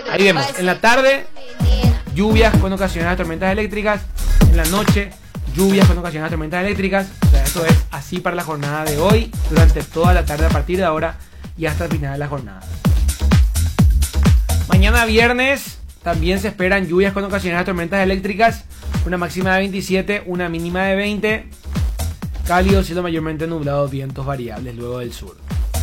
Ahí vemos, en la tarde, lluvias con ocasionadas tormentas eléctricas. En la noche, lluvias con ocasionadas tormentas eléctricas. O sea, eso es así para la jornada de hoy, durante toda la tarde a partir de ahora y hasta el final de la jornada. Mañana viernes también se esperan lluvias con ocasionadas tormentas eléctricas. Una máxima de 27, una mínima de 20. Cálido, cielo mayormente nublado, vientos variables luego del sur.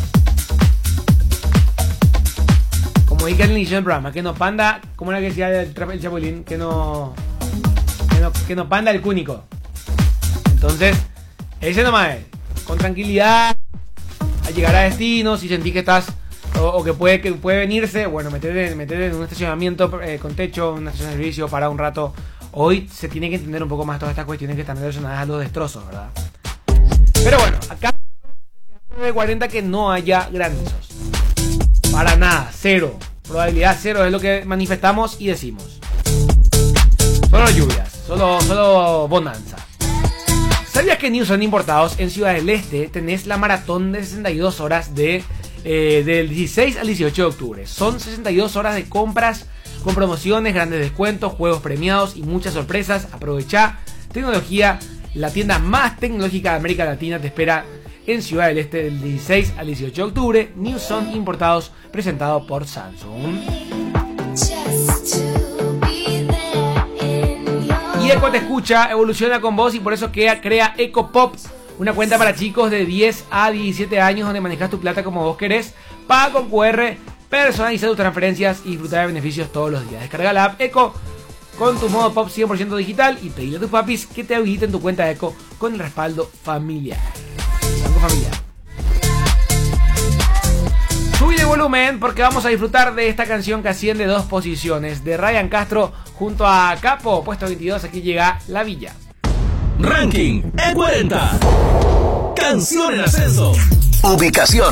Como dije al inicio del programa, que no panda, como era que decía el Chapulín, que no panda el cúnico. Entonces, ese nomás es, con tranquilidad, a llegar a destino, si sentís que estás, o que puede venirse, bueno, meter en un estacionamiento con techo, una estación de servicio, para un rato. Hoy se tiene que entender un poco más todas estas cuestiones que están relacionadas a los destrozos, ¿verdad? Pero bueno, acá de 40 que no haya granizos. Para nada, cero. Probabilidad cero es lo que manifestamos y decimos. Solo lluvias, solo bonanza. ¿Sabías que New son importados? En Ciudad del Este tenés la maratón de 62 horas del 16 al 18 de octubre. Son 62 horas de compras con promociones, grandes descuentos, juegos premiados y muchas sorpresas. Aprovechá tecnología. La tienda más tecnológica de América Latina te espera en Ciudad del Este del 16 al 18 de octubre. New Son importados, presentado por Samsung. Y Eco te escucha, evoluciona con vos y por eso crea Eco Pop, una cuenta para chicos de 10 a 17 años donde manejas tu plata como vos querés. Paga con QR, personaliza tus transferencias y disfruta de beneficios todos los días. Descarga la app Eco con tu modo Pop 100% digital y pedile a tus papis que te habiliten tu cuenta Eco con el respaldo familiar. Banco Familiar. Subí de volumen porque vamos a disfrutar de esta canción que asciende 2 posiciones, de Ryan Castro junto a Capo, puesto 22. Aquí llega La Villa. Ranking E40. Canción en ascenso. Ubicación.